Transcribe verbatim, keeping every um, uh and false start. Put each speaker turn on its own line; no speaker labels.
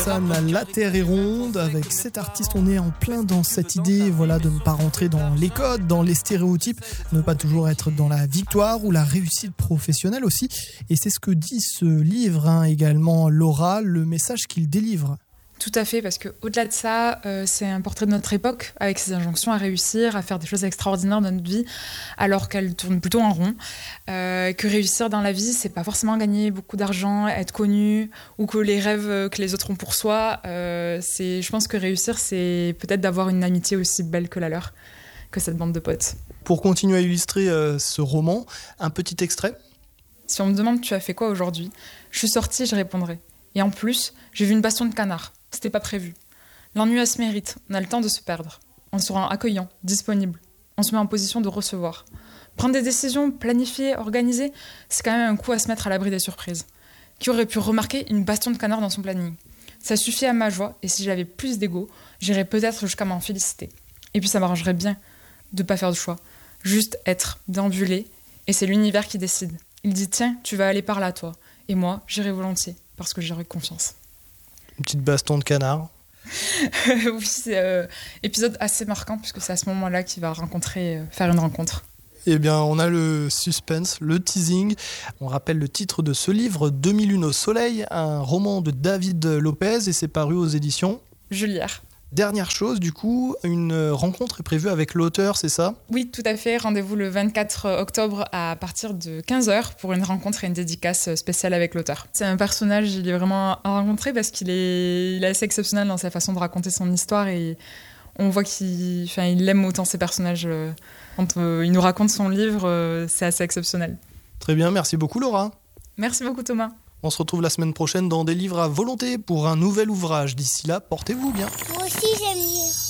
Roxane, la Terre est ronde. Avec cet artiste, on est en plein dans cette idée, voilà, de ne pas rentrer dans les codes, dans les stéréotypes, ne pas toujours être dans la victoire ou la réussite professionnelle aussi. Et c'est ce que dit ce livre, hein, également, Laura, le message qu'il délivre.
Tout à fait, parce qu'au-delà de ça, euh, c'est un portrait de notre époque, avec ses injonctions à réussir, à faire des choses extraordinaires dans notre vie, alors qu'elle tourne plutôt en rond. Euh, que réussir dans la vie, c'est pas forcément gagner beaucoup d'argent, être connu, ou que les rêves que les autres ont pour soi. Euh, c'est, je pense que réussir, c'est peut-être d'avoir une amitié aussi belle que la leur, que cette bande de potes.
Pour continuer à illustrer euh, ce roman, un petit extrait.
Si on me demande « tu as fait quoi aujourd'hui ?» Je suis sortie, je répondrai. Et en plus, j'ai vu une baston de canard. C'était pas prévu. L'ennui, elle se mérite. On a le temps de se perdre. On se rend accueillant, disponible. On se met en position de recevoir. Prendre des décisions, planifier, organiser, c'est quand même un coup à se mettre à l'abri des surprises. Qui aurait pu remarquer une baston de canard dans son planning? Ça suffit à ma joie, et si j'avais plus d'ego, j'irais peut-être jusqu'à m'en féliciter. Et puis ça m'arrangerait bien de pas faire de choix. Juste être, déambuler, et c'est l'univers qui décide. Il dit « tiens, tu vas aller par là, toi. » Et moi, j'irai volontiers, parce que j'aurai confiance.
Une petite baston de canard.
Oui, c'est euh, épisode assez marquant, puisque c'est à ce moment-là qu'il va rencontrer, euh, faire une rencontre.
Eh bien, on a le suspense, le teasing. On rappelle le titre de ce livre, deux mille une au soleil, un roman de David Lopez, et c'est paru aux éditions
Julière.
Dernière chose, du coup, une rencontre est prévue avec l'auteur, c'est ça ?
Oui, tout à fait. Rendez-vous le vingt-quatre octobre à partir de quinze heures pour une rencontre et une dédicace spéciale avec l'auteur. C'est un personnage, il est vraiment à rencontrer parce qu'il est, il est assez exceptionnel dans sa façon de raconter son histoire et on voit qu'il enfin, il aime autant ses personnages. Quand il nous raconte son livre, c'est assez exceptionnel.
Très bien, merci beaucoup Laura.
Merci beaucoup Thomas.
On se retrouve la semaine prochaine dans Des livres à volonté pour un nouvel ouvrage. D'ici là, portez-vous bien.
Moi aussi j'aime lire.